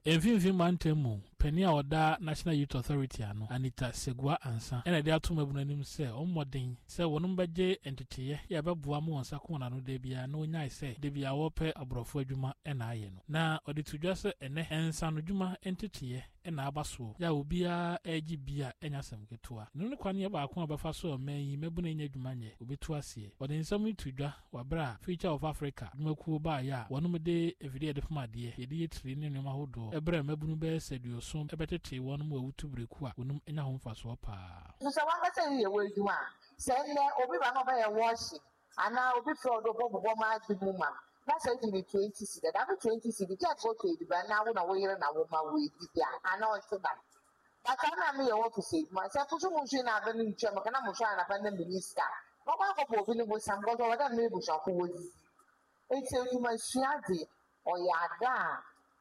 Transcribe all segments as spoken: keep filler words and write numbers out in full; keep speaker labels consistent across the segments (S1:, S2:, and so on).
S1: Enfinfin mantemu Penia Oda National Youth Authority ano Anita Segua Ansa ena de ato mabu nanim se ommodin se wonum beje entitiye ya beboa mu onsa ko na no de bia na onyai se de bia wo pe abrofo adwuma ena aye no na odi tudwa se ene ensa no dwuma entitiye ena abaso ya obia agi bia enya sem ketua no ne kwane ba ko abafa so mayi mabu na enya dwuma nye obetu ase odi nsam tudwa wabra Future of Africa dwumakuo ba ya wonum de evide de famade ye de yetri ne nyoma hodo ebra mabu no be sedio so ebetete wonum awutu breku a wonum enya ho mfaso pa
S2: so say wan say ye we dwuma say ne obi ba no ba ye wash ana obi fro do bobo ma dimu ma na say the twenty cedi that twenty cedi just go to the na wo na wo yere na wo ma we dia ana o so that but ana me ye want to say ma say to so mo shi na ba ni nche ma kana mo sha na ba na minister no ba ko bo bi ni bo sam go so that me bo sha ko wo di e say you ma shi ade o ya da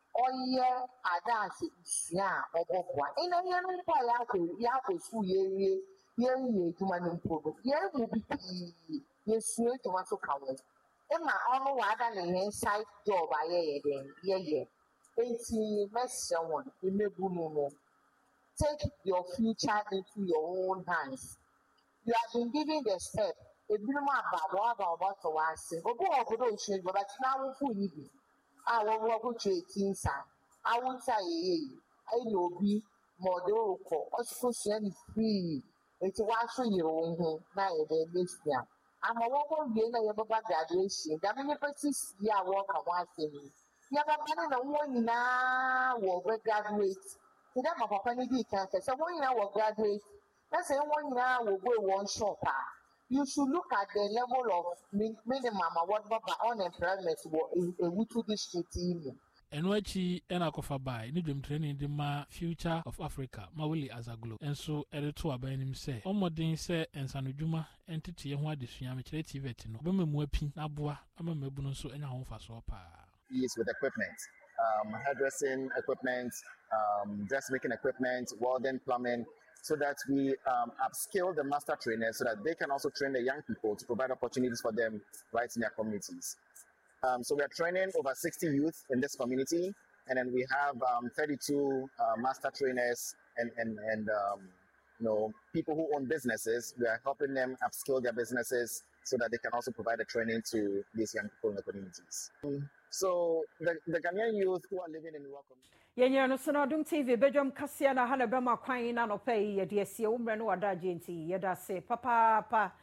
S2: oye adasi sia obobwa ina ye no pa ya ko ya ko su ye ye ye ye tuma no podo ye mu bi ye su e tuma so kawo e ma ono wa ada ne inside job aye ye den ye ye enti message one imebu no no take your future into your own hands. You have been given the step ebinum aba wa aba about to wase obo obodo ohwe but na wo fu ni bi I want to go to eighteen san. I won't say, I know be more local. Also, send free. It's one for your own. Now, they miss them. I'm a walk being a Yoruba graduation. That many persons, yeah, walk a one thing. You have a man and a one now will graduate. To them, a papa need cancer. So, one now will graduate. That's a one now will go one shopper. You should look at the level of minimum what unemployment in a Wutu district.
S1: Enwachi ena kofa bai ni dwem training de ma Future of Africa Mawuli Azaglo enso ereto abanim se omodin se ensanodwuma entete ye ho adesua me kire T V no be memu api na boa ama mabu no so enya ho faso pa
S3: is with equipment um hairdressing equipment um dressmaking equipment welding plumbing so that we um, upskill the master trainers so that they can also train the young people to provide opportunities for them right in their communities. Um, so we are training over sixty youth in this community, and then we have um, thirty-two uh, master trainers and, and, and um, you know, people who own businesses. We are helping them upskill their businesses so that they can also provide the training to these young people in the communities. Um, So the, the Ghanaian youth who are living in the rural community.
S4: Yenye no Sonodum T V Bejom Kasia na hana bema kwani na no pay ye dear si umre no wada jenti yeda se papa pa